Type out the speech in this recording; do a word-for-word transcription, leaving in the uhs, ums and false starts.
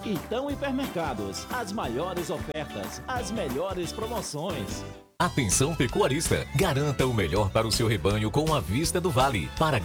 Então Hipermercados, as maiores ofertas, as melhores promoções. Atenção pecuarista, garanta o melhor para o seu rebanho com a Vista do Vale. Para